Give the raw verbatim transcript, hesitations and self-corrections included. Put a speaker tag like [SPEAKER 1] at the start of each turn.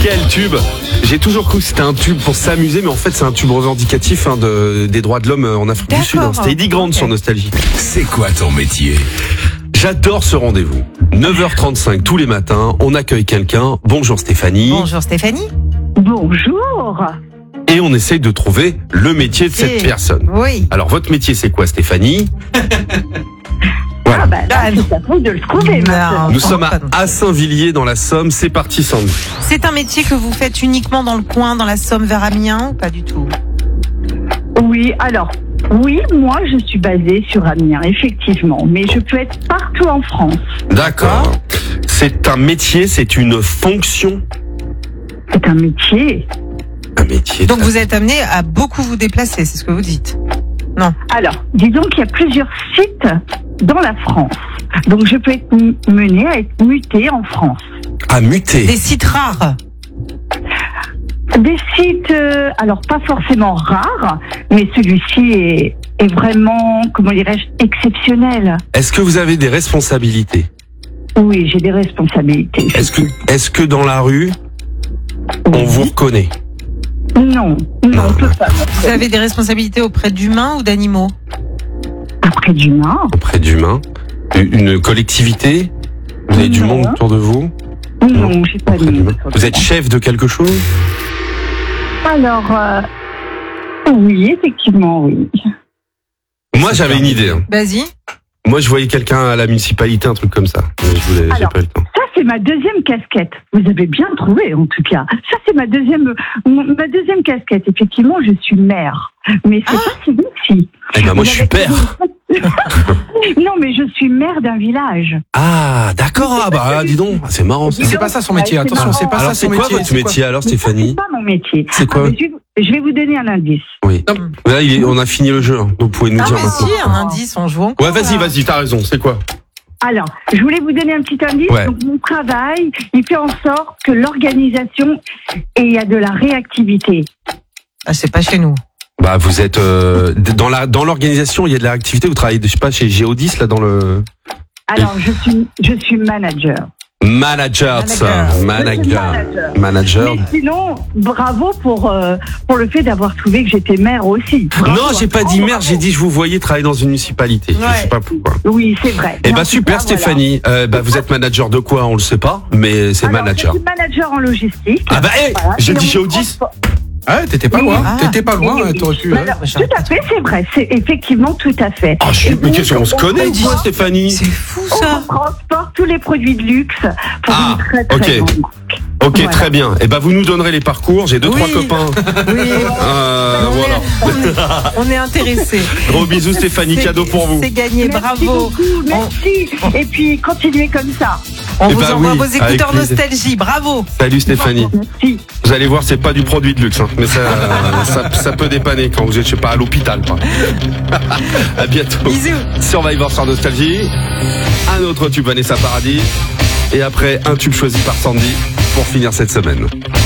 [SPEAKER 1] Quel tube! J'ai toujours cru que c'était un tube pour s'amuser, mais en fait c'est un tube revendicatif hein, de, des droits de l'homme en Afrique
[SPEAKER 2] D'accord.
[SPEAKER 1] du Sud. Hein. C'était Eddie Grant okay. sur Nostalgie.
[SPEAKER 3] C'est quoi ton métier?
[SPEAKER 1] J'adore ce rendez-vous. neuf heures trente-cinq tous les matins, on accueille quelqu'un. Bonjour Stéphanie.
[SPEAKER 2] Bonjour Stéphanie.
[SPEAKER 4] Bonjour.
[SPEAKER 1] Et on essaye de trouver le métier de cette personne.
[SPEAKER 2] Oui.
[SPEAKER 1] Alors votre métier c'est quoi Stéphanie?
[SPEAKER 4] Voilà. Ah bah là, c'est à vous de le trouver maintenant.
[SPEAKER 1] Nous sommes à Assainvilliers dans la Somme. C'est parti Sandy.
[SPEAKER 2] C'est un métier que vous faites uniquement dans le coin, dans la Somme vers Amiens ou pas du tout?
[SPEAKER 4] Oui, alors, oui, moi je suis basée sur Amiens, effectivement. Mais je peux être partout en France.
[SPEAKER 1] D'accord. C'est un métier, c'est une fonction?
[SPEAKER 4] C'est un métier.
[SPEAKER 1] Un métier.
[SPEAKER 2] Donc vous êtes amené à beaucoup vous déplacer, c'est ce que vous dites? Non.
[SPEAKER 4] Alors, disons qu'il y a plusieurs sites dans la France. Donc je peux être menée à être mutée en France.
[SPEAKER 1] À muter?
[SPEAKER 2] Des sites rares?
[SPEAKER 4] Des sites, euh, alors pas forcément rares, mais celui-ci est, est vraiment, comment dirais-je, exceptionnel.
[SPEAKER 1] Est-ce que vous avez des responsabilités?
[SPEAKER 4] Oui, j'ai des responsabilités.
[SPEAKER 1] Est-ce que, est-ce que dans la rue, on vous reconnaît?
[SPEAKER 4] Non, non, on peut pas.
[SPEAKER 2] Vous avez des responsabilités auprès d'humains ou d'animaux?
[SPEAKER 4] Auprès d'humains.
[SPEAKER 1] Auprès d'humains. Une collectivité? Vous avez du monde autour de vous?
[SPEAKER 4] Non, j'ai pas de monde.
[SPEAKER 1] Vous êtes chef de quelque chose?
[SPEAKER 4] Alors, euh, oui, effectivement, oui.
[SPEAKER 1] Moi, j'avais une idée. Hein.
[SPEAKER 2] Vas-y.
[SPEAKER 1] Moi, je voyais quelqu'un à la municipalité, un truc comme ça. Mais je voulais, j'ai pas eu le temps.
[SPEAKER 4] Ça, c'est ma deuxième casquette. Vous avez bien trouvé, en tout cas. Ça, c'est ma deuxième, ma deuxième casquette. Effectivement, je suis maire. Mais c'est ah. pas si sexy.
[SPEAKER 1] Eh ben, moi, je suis père.
[SPEAKER 4] Non, mais je suis maire d'un village.
[SPEAKER 1] Ah, d'accord. Ah, bah, dis donc. C'est marrant, ça.
[SPEAKER 5] C'est pas ça son métier. Attention, c'est pas
[SPEAKER 1] alors,
[SPEAKER 5] ça son
[SPEAKER 1] métier.
[SPEAKER 5] métier.
[SPEAKER 1] C'est quoi votre métier, alors, Stéphanie?
[SPEAKER 4] C'est pas mon métier.
[SPEAKER 1] C'est quoi?
[SPEAKER 4] Ah, je, je vais vous donner un indice.
[SPEAKER 1] Oui. Là, il est, on a fini le jeu. Hein. Vous pouvez nous
[SPEAKER 2] ah,
[SPEAKER 1] dire
[SPEAKER 2] mais
[SPEAKER 1] maintenant.
[SPEAKER 2] Si, un indice, on joue encore.
[SPEAKER 1] Ouais, vas-y, vas-y, t'as raison. C'est quoi?
[SPEAKER 4] Alors, je voulais vous donner un petit indice.
[SPEAKER 1] Ouais.
[SPEAKER 4] Donc, mon travail, il fait en sorte que l'organisation, et il y a de la réactivité.
[SPEAKER 2] Ah, c'est pas chez nous.
[SPEAKER 1] Bah, vous êtes euh, dans la dans l'organisation, il y a de la réactivité. Vous travaillez, je sais pas, chez Géodis là dans le.
[SPEAKER 4] Alors, je suis je suis manager.
[SPEAKER 1] Manager, ça, manager, manager. manager.
[SPEAKER 4] Mais sinon, bravo pour euh, pour le fait d'avoir trouvé que j'étais maire aussi. Bravo.
[SPEAKER 1] Non, j'ai pas dit maire, j'ai dit je vous voyais travailler dans une municipalité. Ouais. Je sais pas pourquoi.
[SPEAKER 4] Oui, c'est vrai.
[SPEAKER 1] Eh bah super, cas, Stéphanie. Voilà. Euh, bah vous êtes manager de quoi? On le sait pas, mais c'est
[SPEAKER 4] alors,
[SPEAKER 1] manager.
[SPEAKER 4] Je suis manager en logistique.
[SPEAKER 1] Ah bah hey, voilà, j'ai dit Géodis.
[SPEAKER 5] Ah, t'étais pas loin, ah, t'étais pas loin, oui, t'aurais pu.
[SPEAKER 4] Alors, tout à fait, c'est vrai, c'est effectivement tout à fait.
[SPEAKER 1] Ah, je suis, mais qu'est-ce qu'on se connaît ou quoi, Stéphanie?
[SPEAKER 2] C'est fou ça.
[SPEAKER 4] On transporte tous les produits de luxe pour
[SPEAKER 1] ah,
[SPEAKER 4] une très très
[SPEAKER 1] okay.
[SPEAKER 4] grande marque.
[SPEAKER 1] Ok,
[SPEAKER 4] voilà.
[SPEAKER 1] Très bien. Et eh ben vous nous donnerez les parcours. J'ai deux
[SPEAKER 2] oui.
[SPEAKER 1] trois copains.
[SPEAKER 2] Oui.
[SPEAKER 1] Euh,
[SPEAKER 2] on
[SPEAKER 1] voilà.
[SPEAKER 2] Est, on, est, on est intéressés.
[SPEAKER 1] Gros bisous Stéphanie, cadeau pour vous.
[SPEAKER 2] C'est gagné,
[SPEAKER 4] merci
[SPEAKER 2] bravo.
[SPEAKER 4] Beaucoup, merci. On... Et puis continuez comme ça.
[SPEAKER 2] On
[SPEAKER 1] eh
[SPEAKER 2] vous
[SPEAKER 1] ben
[SPEAKER 2] envoie
[SPEAKER 1] oui,
[SPEAKER 2] vos écouteurs Nostalgie, bravo.
[SPEAKER 1] Salut Stéphanie.
[SPEAKER 4] Merci.
[SPEAKER 1] Vous allez voir, c'est pas du produit de luxe, hein, mais ça, ça, ça peut dépanner quand vous êtes, je sais pas, à l'hôpital. À bientôt.
[SPEAKER 2] Bisous.
[SPEAKER 1] Survivor sur Nostalgie. Un autre tube Vanessa Paradis. Et après, un tube choisi par Sandy pour finir cette semaine.